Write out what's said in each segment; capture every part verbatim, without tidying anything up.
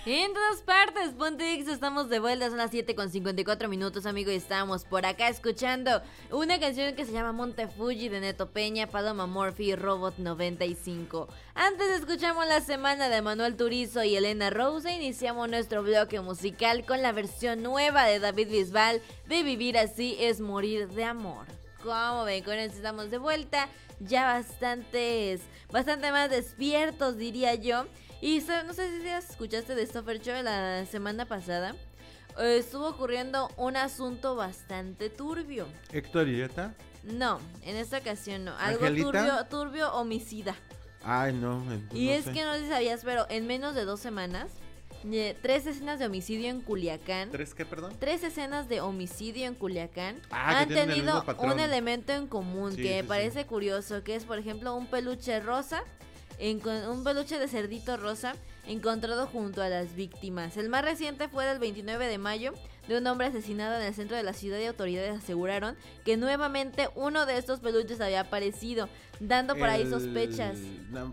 En todas partes, Ponte X, estamos de vuelta, son las siete con cincuenta y cuatro minutos, amigo, y estamos por acá escuchando una canción que se llama Monte Fuji de Neto Peña, Paloma Murphy y Robot noventa y cinco. Antes escuchamos La Semana de Manuel Turizo y Elena Rose e iniciamos nuestro bloque musical con la versión nueva de David Bisbal de Vivir Así es Morir de Amor. Como ven, con esto estamos de vuelta, ya bastantes, bastante más despiertos, diría yo. Y no sé si escuchaste de esto, Fercho, la semana pasada eh, estuvo ocurriendo un asunto bastante turbio. ¿Héctor Illeta? No, en esta ocasión no, algo ¿Angelita? turbio, turbio homicida. Ay, no. Y no es sé. que no sé si sabías, pero en menos de dos semanas, eh, tres escenas de homicidio en Culiacán. ¿Tres qué, perdón? Tres escenas de homicidio en Culiacán Ah, han que tienen el tenido mismo patrón. un elemento en común Sí, que me sí, parece curioso, que es, por ejemplo, un peluche rosa, en, un peluche de cerdito rosa encontrado junto a las víctimas. El más reciente fue del veintinueve de mayo, de un hombre asesinado en el centro de la ciudad, y autoridades aseguraron que nuevamente uno de estos peluches había aparecido, dando por ahí El- sospechas. no,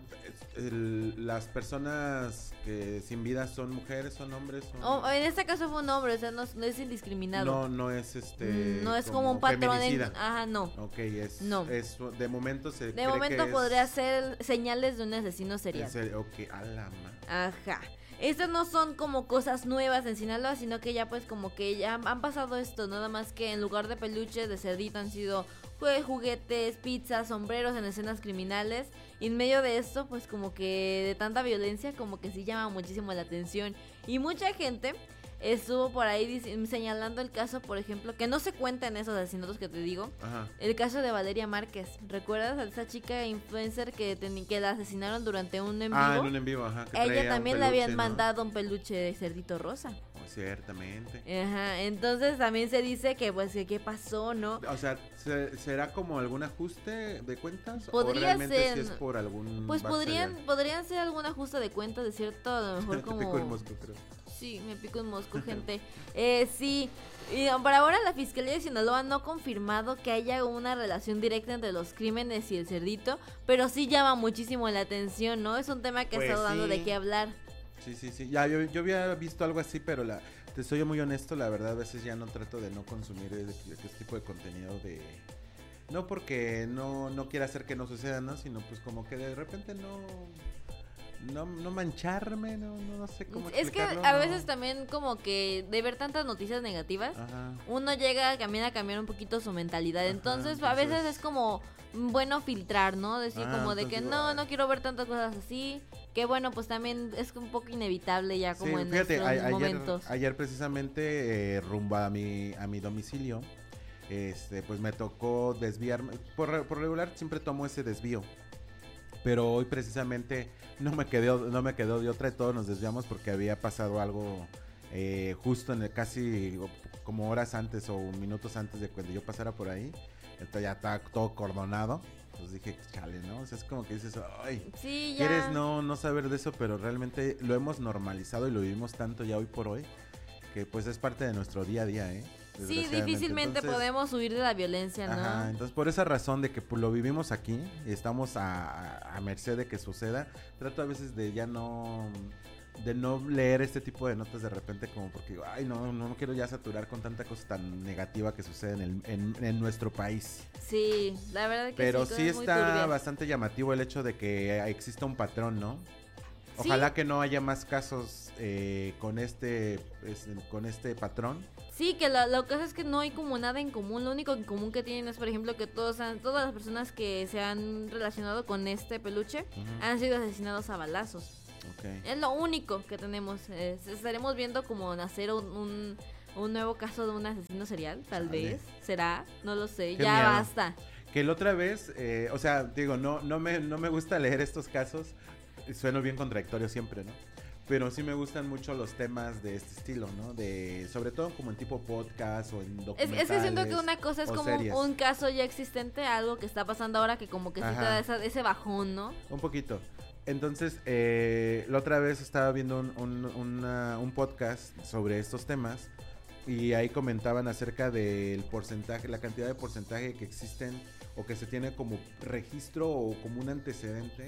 el- las personas que sin vida son mujeres, son hombres. Son... Oh, en este caso fue un hombre, o sea, no, no es indiscriminado. No, no es este. Mm, no es como, un patrón en... feminicida. Ajá, no. Ok, es, No. es de momento se De cree momento que podría es, ser señales de un asesino serial. es el- ok, a la ma- Ajá. Estas no son como cosas nuevas en Sinaloa, sino que ya pues como que ya han pasado esto, nada más que en lugar de peluches de cerdito han sido pues, juguetes, pizzas, sombreros en escenas criminales. Y en medio de esto pues como que de tanta violencia como que sí llama muchísimo la atención. Y mucha gente estuvo por ahí dic- señalando el caso, por ejemplo, que no se cuenta en esos asesinatos que te digo. Ajá. El caso de Valeria Márquez. ¿Recuerdas a esa chica influencer que, ten- que la asesinaron durante un en vivo? Ah, en un en vivo, ajá. que A traía ella un también le peluche, habían ¿no? mandado un peluche de cerdito rosa. Oh, ciertamente. Ajá, entonces también se dice que pues que qué pasó, ¿no? O sea, ¿se- ¿será como algún ajuste de cuentas? Podría ¿O realmente ser. si es por algún Pues back podrían serial? podrían ser algún ajuste de cuentas de cierto, a lo mejor Te como... pico el mosco, creo. Sí, me pico un mosco, gente. Eh, sí, y por ahora la Fiscalía de Sinaloa no ha confirmado que haya una relación directa entre los crímenes y el cerdito, pero sí llama muchísimo la atención, ¿no? Es un tema que Pues ha estado dando sí. de qué hablar. Sí, sí, sí. Ya, yo, yo había visto algo así, pero la, te soy muy honesto, la verdad, a veces ya no trato de no consumir este, este tipo de contenido de... No porque no, no quiera hacer que no suceda, ¿no? Sino pues como que de repente no... No, no mancharme, no, no, no sé cómo Es que explicarlo, a no. veces también como que de ver tantas noticias negativas, Ajá. uno llega también a cambiar un poquito su mentalidad. Ajá, Entonces, a veces entonces- es como bueno filtrar, ¿no? Decir Ah, como de que entonces, no, ay. no quiero ver tantas cosas así. Que bueno, pues también es un poco inevitable ya como Sí, en fíjate, nuestros a- ayer, momentos. ayer precisamente eh, rumbo a mi, a mi domicilio, este, pues me tocó desviarme. Por, re- por regular siempre tomo ese desvío. Pero hoy precisamente no me quedó, no me quedó de otra y todos nos desviamos porque había pasado algo eh, justo en el casi como horas antes o minutos antes de cuando yo pasara por ahí. Entonces ya está todo cordonado. Pues dije, chale, ¿no? O sea, es como que dices, ay, Sí, ya. quieres no, no saber de eso, pero realmente lo hemos normalizado y lo vivimos tanto ya hoy por hoy, que pues es parte de nuestro día a día, ¿eh? Sí, Desgraciadamente. difícilmente Entonces, podemos huir de la violencia, ¿no? Ajá, entonces por esa razón de que pues, lo vivimos aquí y estamos a, a, a merced de que suceda, trato a veces de ya no... de no leer este tipo de notas de repente como porque, ay, no, no quiero ya saturar con tanta cosa tan negativa que sucede en, el, en, en nuestro país. Sí, la verdad que Pero sí, sí cosas muy está turbias. bastante llamativo el hecho de que exista un patrón, ¿no? Sí. Ojalá que no haya más casos eh, con este es- con este patrón. Sí, que lo, lo que pasa es que no hay como nada en común. Lo único en común que tienen es, por ejemplo, que todos han- todas las personas que se han relacionado con este peluche Ujú. han sido asesinados a balazos. Okay. Es lo único que tenemos. Eh, estaremos viendo como nacer un, un, un nuevo caso de un asesino serial, tal Chale. vez. ¿Será? No lo sé. Qué ya miedo. basta. Que la otra vez, eh, o sea, digo, no, no me, no me gusta leer estos casos. Sueno bien contradictorio siempre, ¿no? Pero sí me gustan mucho los temas de este estilo, ¿no? De, sobre todo como en tipo podcast o en Es, documentales. es que siento que una cosa es o como series. un caso ya existente, algo que está pasando ahora que como que sí te Ajá. da esa- ese bajón, ¿no? Un poquito. Entonces, eh, la otra vez estaba viendo un, un, una- un podcast sobre estos temas y ahí comentaban acerca del porcentaje, la cantidad de porcentaje que existen o que se tiene como registro o como un antecedente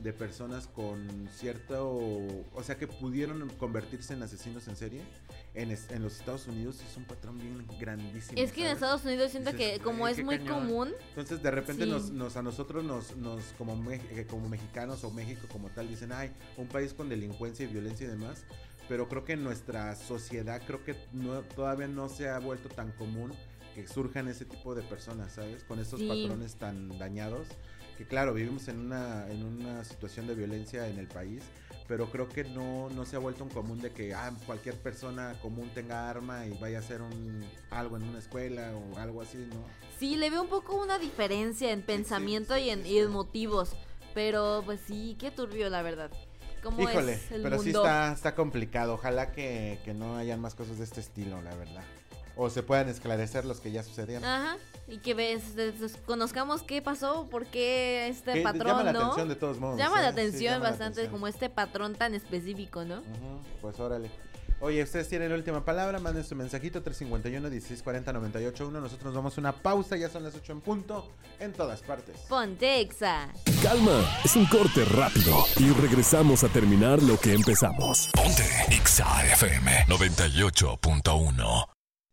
de personas con cierto, o sea, que pudieron convertirse en asesinos en serie en, es, en los Estados Unidos, es un patrón bien grandísimo. Es que ¿sabes? En Estados Unidos siento Dices, que como es muy cañón. común. Entonces de repente sí. nos, nos a nosotros nos, nos como, me, como mexicanos o México como tal dicen, ay, un país con delincuencia y violencia y demás, pero creo que en nuestra sociedad creo que no, todavía no se ha vuelto tan común que surjan ese tipo de personas, ¿sabes? Con estos sí. patrones tan dañados. Que claro, vivimos en una en una situación de violencia en el país, pero creo que no, no se ha vuelto un común de que ah, cualquier persona común tenga arma y vaya a hacer un algo en una escuela o algo así, ¿no? Sí, le veo un poco una diferencia en pensamiento sí, sí, y, en, sí, sí. y en motivos, pero pues sí, qué turbio la verdad. ¿Cómo Híjole, es el pero mundo? sí está, está complicado, ojalá que, que no hayan más cosas de este estilo, la verdad. O se puedan esclarecer los que ya sucedieron. Ajá, y que ves, conozcamos qué pasó, por qué este que patrón, llama la ¿no? atención de todos modos. Llama ¿eh? la atención sí, llama bastante, la atención. Como este patrón tan específico, ¿no? Uh-huh, pues órale. Oye, ustedes tienen la última palabra, manden su mensajito tres cinco uno, dieciséis cuarenta, noventa y ocho uno. Nosotros nos damos una pausa, ya son las ocho en punto, en todas partes. Ponte Exa. Calma, es un corte rápido y regresamos a terminar lo que empezamos. Ponte Exa F M noventa y ocho punto uno.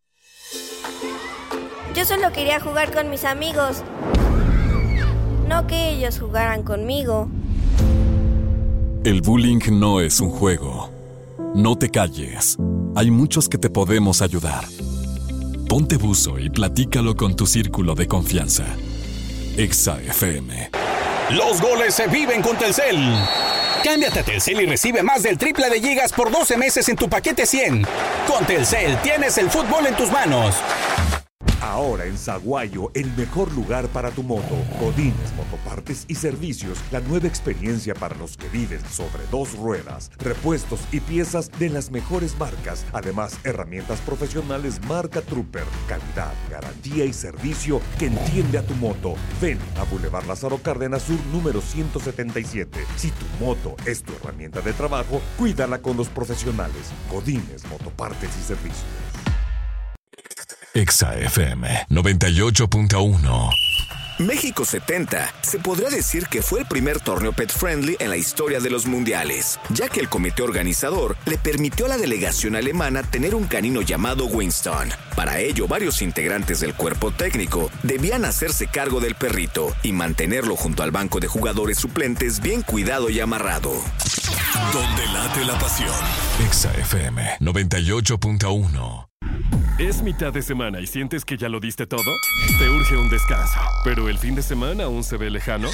Yo solo quería jugar con mis amigos, no que ellos jugaran conmigo. El bullying no es un juego. No te calles. Hay muchos que te podemos ayudar. Ponte buzo y platícalo con tu círculo de confianza. Exa F M. Los goles se viven con Telcel. Cámbiate a Telcel y recibe más del triple de gigas por doce meses en tu paquete cien. Con Telcel tienes el fútbol en tus manos. Ahora en Saguayo, el mejor lugar para tu moto. Godínez Motopartes y Servicios, la nueva experiencia para los que viven sobre dos ruedas. Repuestos y piezas de las mejores marcas. Además, herramientas profesionales marca Trooper. Calidad, garantía y servicio que entiende a tu moto. Ven a Boulevard Lázaro Cárdenas Sur, número ciento setenta y siete. Si tu moto es tu herramienta de trabajo, cuídala con los profesionales. Godínez Motopartes y Servicios. Exa F M noventa y ocho punto uno. México setenta se podrá decir que fue el primer torneo pet friendly en la historia de los mundiales, ya que el comité organizador le permitió a la delegación alemana tener un canino llamado Winston. Para ello, varios integrantes del cuerpo técnico debían hacerse cargo del perrito y mantenerlo junto al banco de jugadores suplentes bien cuidado y amarrado. Donde late la pasión. Exa F M noventa y ocho punto uno. ¿Es mitad de semana y sientes que ya lo diste todo? Te urge un descanso, pero el fin de semana aún se ve lejano.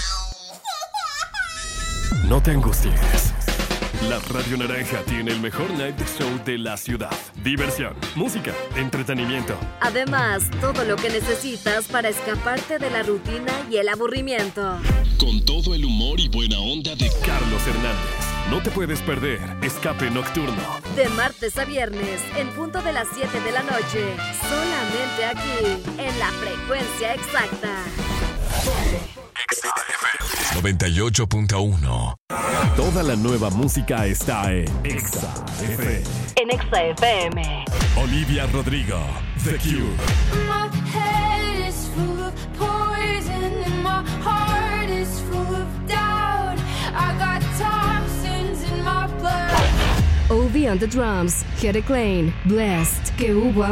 No te angusties. La Radio Naranja tiene el mejor night show de la ciudad. Diversión, música, entretenimiento. Además, todo lo que necesitas para escaparte de la rutina y el aburrimiento. Con todo el humor y buena onda de Carlos Hernández. No te puedes perder Escape Nocturno. De martes a viernes, en punto de las siete de la noche. Solamente aquí, en la frecuencia exacta. Exa F M noventa y ocho punto uno. Toda la nueva música está en Exa F M. En Exa F M. Olivia Rodrigo, The Cure. My head is full of poison and my heart is full of doubt. I got toxins in my blood. Ovi on the drums, Heric Lane, Blessed, que hubo